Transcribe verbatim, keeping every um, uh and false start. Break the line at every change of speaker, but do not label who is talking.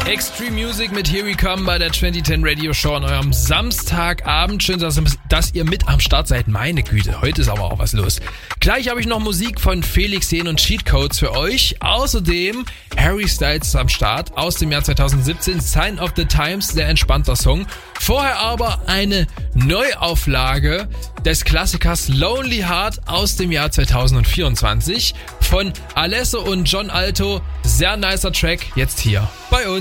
Extreme Music mit Here We Come bei der zwanzig zehn Radio Show an eurem Samstagabend. Schön, dass, dass ihr mit am Start seid. Meine Güte, heute ist aber auch was los. Gleich habe ich noch Musik von Felix Jähn und Cheat Codes für euch. Außerdem Harry Styles ist am Start aus dem Jahr zwanzig siebzehn. Sign of the Times, sehr entspannter Song. Vorher aber eine Neuauflage des Klassikers Lonely Heart aus dem Jahr zwanzig vierundzwanzig von Alesso und John Alto. Sehr nicer Track, jetzt hier bei uns.